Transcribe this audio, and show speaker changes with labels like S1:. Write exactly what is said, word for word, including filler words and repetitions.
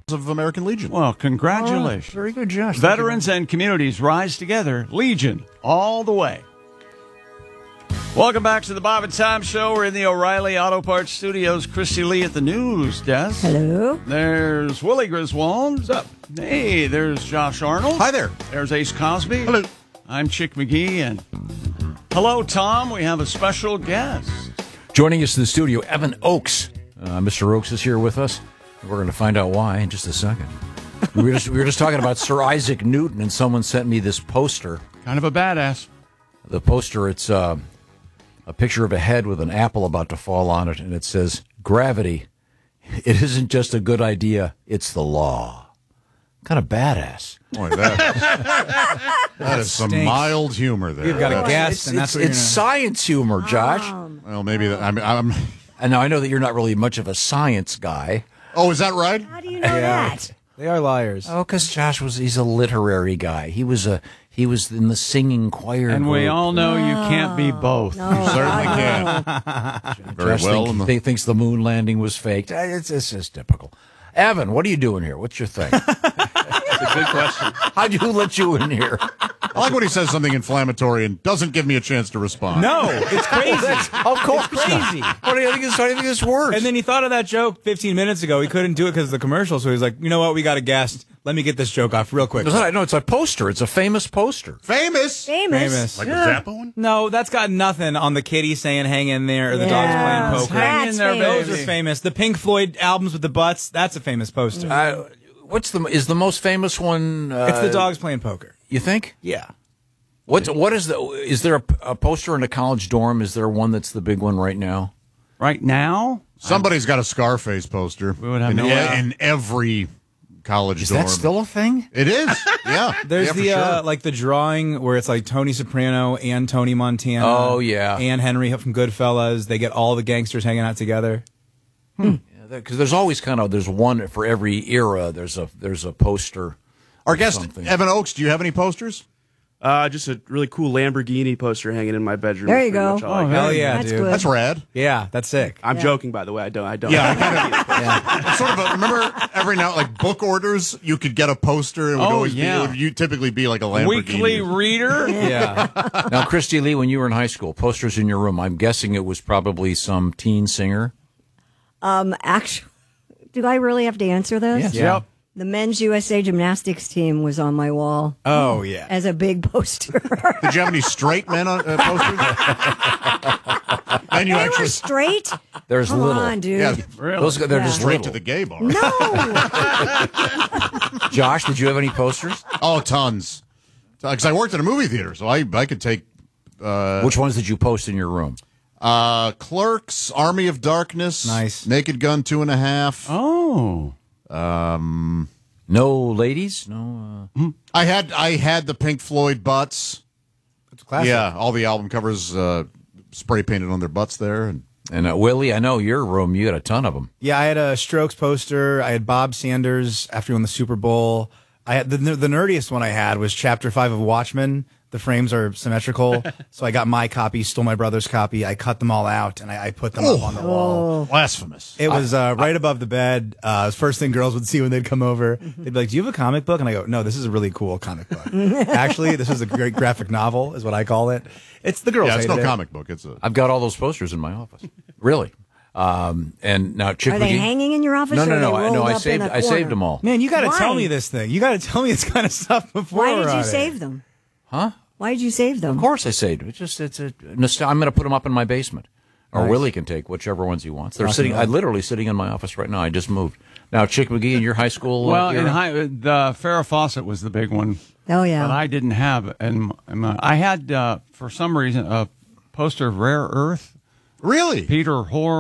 S1: of American Legion.
S2: Well, congratulations.
S3: Oh, very good, Josh.
S2: Veterans and communities rise together. Legion, all the way. Welcome back to the Bob and Tom Show. We're in the O'Reilly Auto Parts Studios. Christy Lee at the news desk.
S4: Hello.
S2: There's Willie Griswold. What's up? Hey, there's Josh Arnold.
S1: Hi there.
S2: There's Ace Cosby.
S1: Hello.
S2: I'm Chick McGee. And hello, Tom. We have a special guest.
S3: Joining us in the studio, Evan Oakes. Uh, Mister Oakes is here with us. We're going to find out why in just a second. We were just, we were just talking about Sir Isaac Newton, and someone sent me this poster.
S2: Kind of a badass.
S3: The poster, it's uh, a picture of a head with an apple about to fall on it, and it says, "Gravity, it isn't just a good idea, it's the law." Kind of badass.
S1: Boy, that, that is some
S5: stinks.
S1: mild humor there.
S5: You've got a
S1: That's-
S5: guest,
S3: It's,
S5: and that's
S3: it's,
S5: what you're
S3: it's
S5: gonna...
S3: science humor, Josh.
S1: Well, maybe that. I mean, I'm.
S3: And now I know that you're not really much of a science guy.
S1: Oh, is that right?
S4: How do you know that?
S5: They are liars.
S3: Oh, because Josh was, he's a literary guy. He was a he was in the singing choir
S2: And we
S3: group.
S2: all know you can't be both.
S4: No,
S1: You certainly
S4: I
S1: can. Very
S3: Josh
S1: well.
S3: think-
S1: in the-
S3: think- thinks the moon landing was faked. Uh, It's, it's just typical. Evan, what are you doing here? What's your thing?
S6: That's a good question.
S3: How'd you let you in here?
S1: I like when he says something inflammatory and doesn't give me a chance to respond.
S5: No, it's crazy.
S3: Of course
S5: It's crazy.
S3: not. What do you think this, how do you think this works?
S5: And then he thought of that joke fifteen minutes ago. He couldn't do it because of the commercial, so he's like, you know what? We got a guest. Let me get this joke off real quick.
S3: It's not- no, it's a poster. It's a famous poster.
S1: Famous.
S4: Famous.
S5: Famous.
S1: Like a Zappa one?
S5: No, that's got nothing on the kitty saying hang in there or the
S4: Yeah.
S5: dogs playing
S4: That's
S5: poker.
S2: Hang in there,
S4: famous.
S5: Those are famous. The Pink Floyd albums with the butts, that's a famous poster.
S3: Uh, what's the is the most famous one? Uh,
S5: it's the dogs playing poker.
S3: You think?
S5: Yeah.
S3: What's what is the? Is there a, a poster in a college dorm? Is there one that's the big one right now?
S2: Right now?
S1: Somebody's got a Scarface poster.
S2: We would have
S1: in,
S2: no
S1: e-
S2: idea.
S1: in every college
S3: Is
S1: dorm.
S3: that still a thing?
S1: It is. Yeah.
S5: There's
S1: yeah, for
S5: the
S1: sure.
S5: uh, like the drawing where it's like Tony Soprano and Tony Montana.
S3: Oh, yeah.
S5: and Henry from Goodfellas. They get all the gangsters hanging out together.
S3: Because there's always kind of there's one for every era. There's a there's a poster.
S1: Our
S3: of
S1: guest,
S3: something.
S1: Evan Oakes, do you have any posters?
S6: Uh, just a really cool Lamborghini poster hanging in my bedroom.
S4: There
S6: That's
S4: you
S6: pretty
S4: go.
S6: much all I
S2: Oh,
S6: got.
S5: Hell yeah,
S4: That's
S5: dude.
S4: good.
S1: That's rad.
S5: Yeah, that's sick.
S6: I'm
S4: Yeah.
S6: joking, by the way. I don't. I don't.
S1: Yeah, I kind of. It's sort of a, remember every now like book orders, you could get a poster. It would
S2: Oh,
S1: always
S2: yeah.
S1: be. It would you typically be like a Lamborghini.
S2: Weekly reader?
S5: Yeah.
S3: Now, Christy Lee, when you were in high school, posters in your room. I'm guessing it was probably some teen singer.
S4: Um, actually, do I really have to answer this?
S3: Yes.
S5: Yeah.
S4: The men's U S A gymnastics team was on my wall
S5: Oh yeah.
S4: as a big poster.
S1: Did you have any straight men on uh, posters? And you
S4: They
S1: actually
S4: were straight.
S3: There's
S4: Come
S3: little.
S4: on, dude.
S1: yeah,
S2: Really?
S3: Those they're
S4: Yeah.
S3: just
S1: straight
S3: little.
S1: to the gay bar.
S4: No.
S3: Josh, did you have any posters?
S1: Oh, tons. Because I worked in a movie theater, so I I could take uh,
S3: Which ones did you post in your room?
S1: uh, Clerks, Army of Darkness,
S5: Nice.
S1: Naked Gun two and a half.
S2: Oh.
S3: No ladies. No. Uh,
S1: I had I had the Pink Floyd butts.
S5: It's classic.
S1: Yeah, all the album covers uh, spray painted on their butts there, and
S3: and uh, Willie, I know your room. You had a ton of them.
S5: Yeah, I had a Strokes poster. I had Bob Sanders after he won the Super Bowl. I had the the nerdiest one I had was Chapter Five of Watchmen. The frames are symmetrical, so I got my copy, stole my brother's copy. I cut them all out and I, I put them up on the wall.
S1: blasphemous.
S5: It was uh, right above the bed. Uh, it was the first thing girls would see when they'd come over. They'd be like, "Do you have a comic book?" And I go, "No, this is a really cool comic book. Actually, this is a great graphic novel, is what I call it. It's the girls.
S1: Yeah, it's no
S5: hated it.
S1: comic book. It's a
S3: I've got all those posters in my office. Really. Um, and now, Chick
S4: Are they
S3: McGee-
S4: hanging in your office?
S3: No,
S4: or
S3: no,
S4: are
S3: no.
S4: they
S3: I, no,
S4: rolled
S3: I
S4: up in
S3: saved.
S4: a
S3: I saved
S4: corner?
S3: them all.
S5: Man, you got to
S4: Why?
S5: tell me this thing. You got to tell me this kind of stuff before.
S4: Why did
S5: we're
S4: you
S5: on
S4: save
S5: air.
S4: them?
S3: Huh?
S4: Why did you save them?
S3: Of course, I saved. It's just it's a. nostal- I'm going to put them up in my basement, or
S5: Nice.
S3: Willie can take whichever ones he wants. They're
S5: Rock and
S3: sitting.
S5: roll.
S3: I literally sitting in my office right now. I just moved. Now, Chick McGee, in your high school. uh,
S2: Well, in
S3: era?
S2: high, the Farrah Fawcett was the big one.
S4: Oh, yeah.
S2: But I didn't have. And I had, uh, for some reason, a poster of Rare Earth.
S1: really.
S2: Peter Hoare.